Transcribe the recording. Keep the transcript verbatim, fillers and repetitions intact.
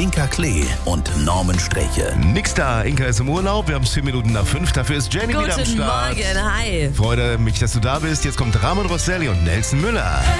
Inka Klee und Norman Streche. Nix da, Inka ist im Urlaub, wir haben es vier Minuten nach fünf, dafür ist Jenny wieder am Guten Start. Morgen, hi. Freude mich, dass du da bist. Jetzt kommt Ramon Rosselli und Nelson Müller.